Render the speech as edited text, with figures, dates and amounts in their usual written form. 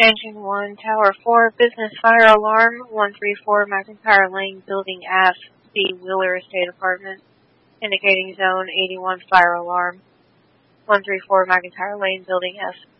Engine 1, Tower 4, Business Fire Alarm, 134 McIntyre Lane, Building F, B. Wheeler Estate Apartment, indicating Zone 81 Fire Alarm, 134 McIntyre Lane, Building F.